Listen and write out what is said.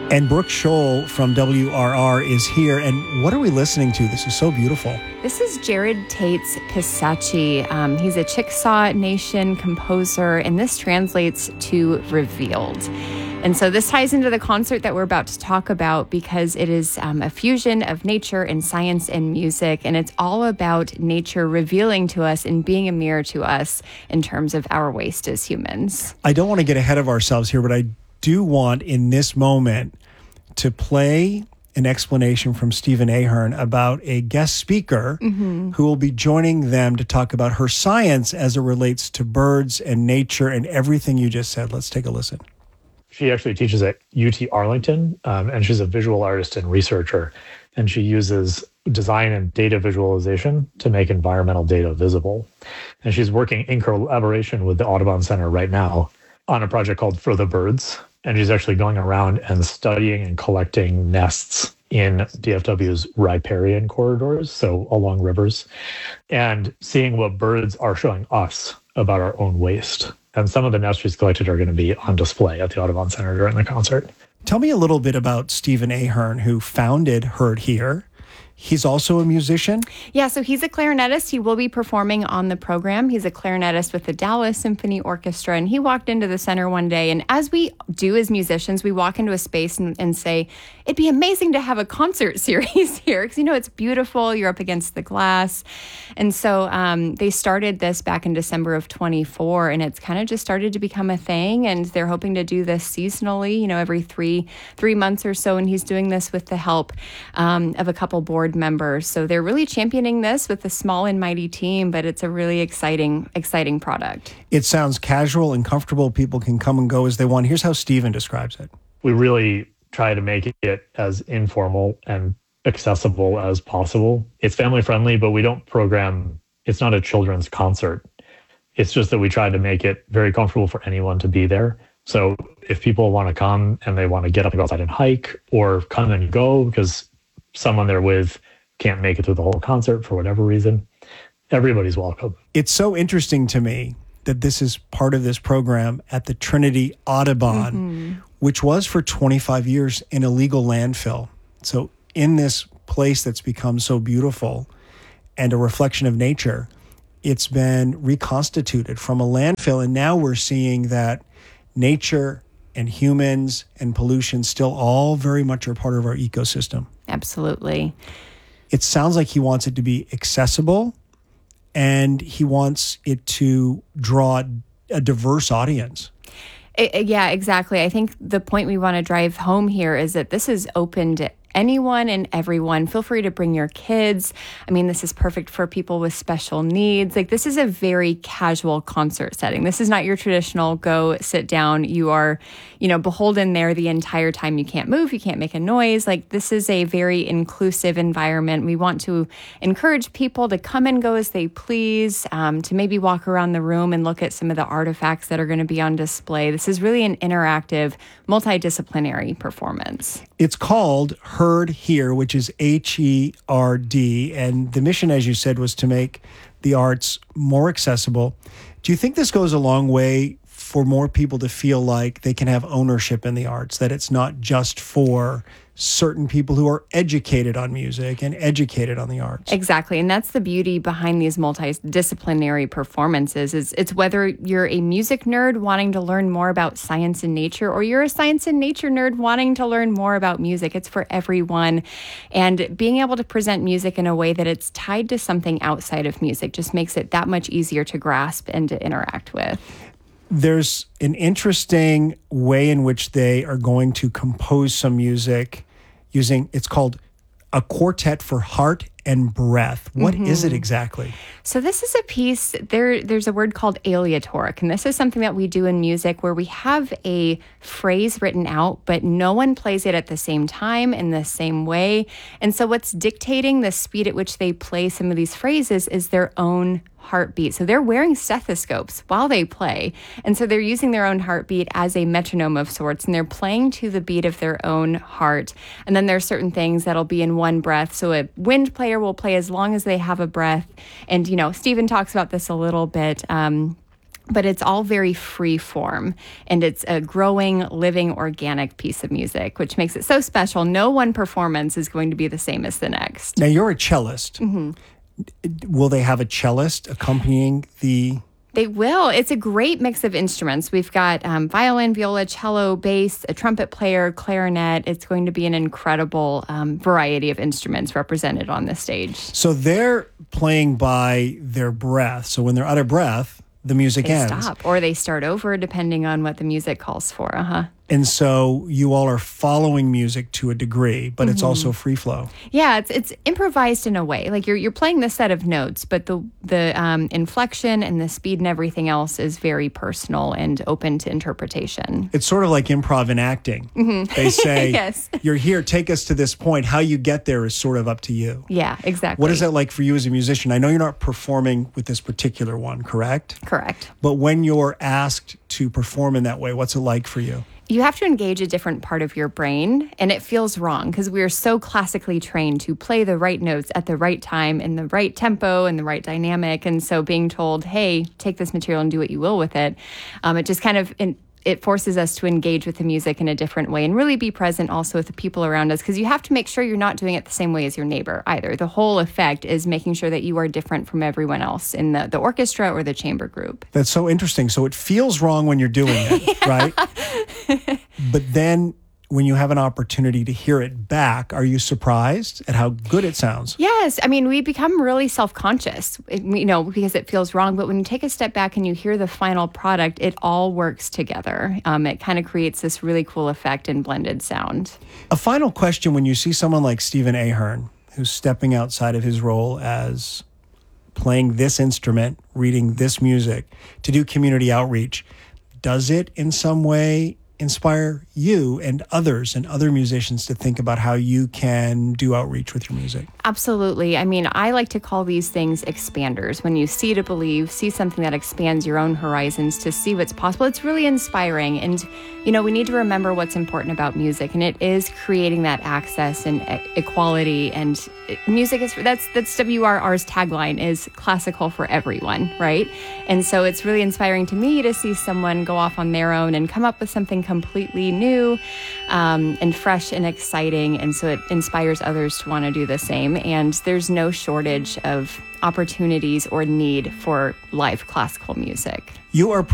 And Brooke Scholl from WRR is here. And what are we listening to? This is so beautiful. This is Jared Tate's Pisachi. He's a Chickasaw Nation composer, and this translates to revealed. And so this ties into the concert that we're about to talk about because it is a fusion of nature and science and music, and it's all about nature revealing to us and being a mirror to us in terms of our waste as humans. I don't want to get ahead of ourselves here, but I do want in this moment to play an explanation from Stephen Ahern about a guest speaker who will be joining them to talk about her science as it relates to birds and nature and everything you just said. Let's take a listen. She actually teaches at UT Arlington, and she's a visual artist and researcher, and she uses design and data visualization to make environmental data visible. And she's working in collaboration with the Audubon Center right now on a project called For the Birds. And she's actually going around and studying and collecting nests in DFW's riparian corridors, so along rivers, and seeing what birds are showing us about our own waste. And some of the nests she's collected are going to be on display at the Audubon Center during the concert. Tell me a little bit about Stephen Ahern, who founded Heard Here. He's also a musician? Yeah, so he's a clarinetist. He will be performing on the program. He's a clarinetist with the Dallas Symphony Orchestra, and he walked into the center one day, and as we do as musicians, we walk into a space and say, it'd be amazing to have a concert series here, because, it's beautiful. You're up against the glass. And so they started this back in December of 24, and it's kind of just started to become a thing, and they're hoping to do this seasonally, every three months or so, and he's doing this with the help of a couple board members. So they're really championing this with a small and mighty team, but it's a really exciting product. It sounds casual and comfortable. People can come and go as they want. Here's how Stephen describes it. We really try to make it as informal and accessible as possible. It's family friendly, but we don't program, it's not a children's concert. It's just that we try to make it very comfortable for anyone to be there. So if people want to come and they want to get up and go outside and hike, or come and go because someone they're with can't make it through the whole concert for whatever reason, everybody's welcome. It's so interesting to me that this is part of this program at the Trinity Audubon, which was for 25 years an illegal landfill. So in this place that's become so beautiful and a reflection of nature, it's been reconstituted from a landfill. And now we're seeing that nature and humans and pollution still all very much are part of our ecosystem. Absolutely. It sounds like he wants it to be accessible, and he wants it to draw a diverse audience. Yeah, exactly. I think the point we want to drive home here is that this is open to anyone and everyone. Feel free to bring your kids. I mean, this is perfect for people with special needs. This is a very casual concert setting. This is not your traditional go sit down. You are, beholden there the entire time. You can't move. You can't make a noise. This is a very inclusive environment. We want to encourage people to come and go as they please, to maybe walk around the room and look at some of the artifacts that are going to be on display. This is really an interactive, multidisciplinary performance. It's called Heard Here, which is HERD, and the mission, as you said, was to make the arts more accessible. Do you think this goes a long way for more people to feel like they can have ownership in the arts, that it's not just for certain people who are educated on music and educated on the arts? Exactly. And that's the beauty behind these multidisciplinary performances. It's whether you're a music nerd wanting to learn more about science and nature, or you're a science and nature nerd wanting to learn more about music. It's for everyone. And being able to present music in a way that it's tied to something outside of music just makes it that much easier to grasp and to interact with. There's an interesting way in which they are going to compose some music it's called a quartet for heart and breath. What is it exactly? So this is a piece, there's a word called aleatoric, and this is something that we do in music where we have a phrase written out, but no one plays it at the same time in the same way. And so what's dictating the speed at which they play some of these phrases is their own heartbeat. So they're wearing stethoscopes while they play. And so they're using their own heartbeat as a metronome of sorts, and they're playing to the beat of their own heart. And then there's certain things that'll be in one breath. So a wind player will play as long as they have a breath. And, Stephen talks about this a little bit. but it's all very free form, and it's a growing, living, organic piece of music, which makes it so special. No one performance is going to be the same as the next. Now, you're a cellist. Will they have a cellist accompanying the... They will. It's a great mix of instruments. We've got violin, viola, cello, bass, a trumpet player, clarinet. It's going to be an incredible variety of instruments represented on the stage. So they're playing by their breath. So when they're out of breath, the music They ends. stop, or they start over, depending on what the music calls for. And so you all are following music to a degree, but it's also free flow. Yeah, it's improvised in a way. Like you're playing the set of notes, but the inflection and the speed and everything else is very personal and open to interpretation. It's sort of like improv in acting. They say, Yes. you're here, take us to this point. How you get there is sort of up to you. Yeah, exactly. What is that like for you as a musician? I know you're not performing with this particular one, correct? Correct. But when you're asked to perform in that way, what's it like for you? You have to engage a different part of your brain, and it feels wrong because we are so classically trained to play the right notes at the right time in the right tempo and the right dynamic. And so being told, hey, take this material and do what you will with it, it just kind of... it forces us to engage with the music in a different way and really be present also with the people around us, because you have to make sure you're not doing it the same way as your neighbor either. The whole effect is making sure that you are different from everyone else in the orchestra or the chamber group. That's so interesting. So it feels wrong when you're doing it, right? But then when you have an opportunity to hear it back, are you surprised at how good it sounds? Yes. I mean, we become really self-conscious, because it feels wrong. But when you take a step back and you hear the final product, it all works together. It kind of creates this really cool effect in blended sound. A final question: when you see someone like Stephen Ahern, who's stepping outside of his role as playing this instrument, reading this music, to do community outreach, does it in some way inspire you and others and other musicians to think about how you can do outreach with your music? Absolutely. I mean, I like to call these things expanders. When you see to believe, see something that expands your own horizons to see what's possible, it's really inspiring. And, we need to remember what's important about music, and it is creating that access and equality. And music that's WRR's tagline is classical for everyone, right? And so it's really inspiring to me to see someone go off on their own and come up with something completely new and fresh and exciting. And so it inspires others to want to do the same. And there's no shortage of opportunities or need for live classical music. You are